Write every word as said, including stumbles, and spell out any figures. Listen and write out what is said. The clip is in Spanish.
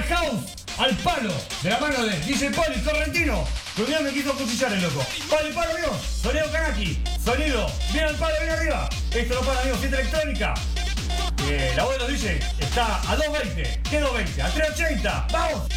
House al palo, de la mano de D J Poli Correntino. Que un día me quiso cuchillar el loco. Palo y palo, amigos. Sonido Kanaki. Sonido. Bien al palo, bien arriba. Esto no para, amigos. Fiesta electrónica. Eh, la voz de los D J está a dos veinte. ¿Qué dos veinte? A tres ochenta. ¡Vamos!